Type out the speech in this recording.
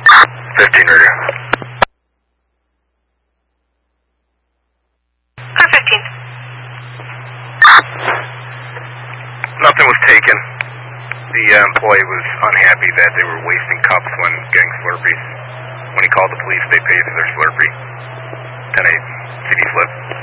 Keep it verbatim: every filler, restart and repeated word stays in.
fifteen radio. Car fifteen. Nothing was taken. The uh, employee was unhappy that they were wasting cups when getting Slurpees. When he called the police, they paid for their Slurpee. ten eight, C D slip.